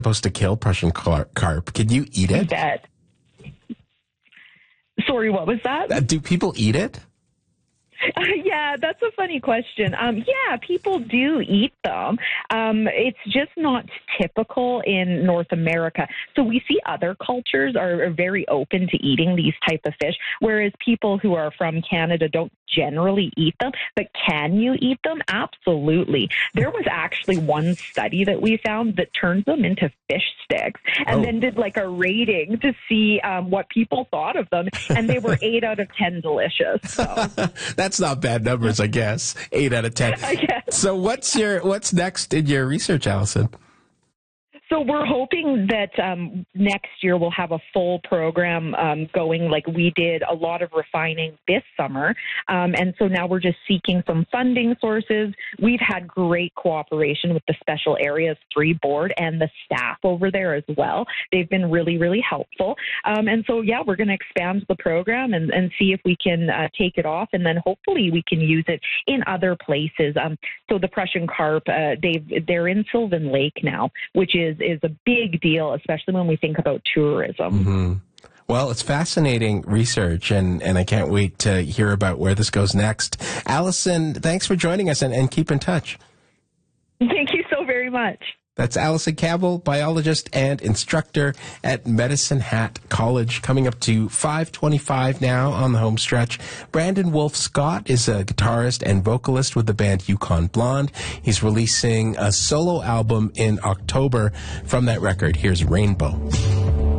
supposed to kill Prussian carp. Can you eat it? Bet. Sorry, what was that? Do people eat it? Yeah, that's a funny question. Yeah, people do eat them. It's just not typical in North America. So we see other cultures are very open to eating these type of fish, whereas people who are from Canada don't generally eat them. But can you eat them? Absolutely. There was actually one study that we found that turned them into fish sticks and then did like a rating to see what people thought of them. And they were 8 out of 10 delicious. So. That's not bad numbers, I guess. 8 out of 10. I guess. So what's next in your research, Allison? So we're hoping that next year we'll have a full program going like we did a lot of refining this summer. And so now we're just seeking some funding sources. We've had great cooperation with the Special Areas 3 board and the staff over there as well. They've been really, really helpful. And so, yeah, we're going to expand the program and see if we can take it off. And then hopefully we can use it in other places. So the Prussian carp, they're in Sylvan Lake now, which is a big deal, especially when we think about tourism. Mm-hmm. Well, it's fascinating research, and I can't wait to hear about where this goes next. Allison, thanks for joining us, and keep in touch. Thank you so very much. That's Allison Campbell, biologist and instructor at Medicine Hat College. Coming up to 5:25 now on the home stretch. Brandon Wolf Scott is a guitarist and vocalist with the band Yukon Blonde. He's releasing a solo album in October. From that record, here's Rainbow.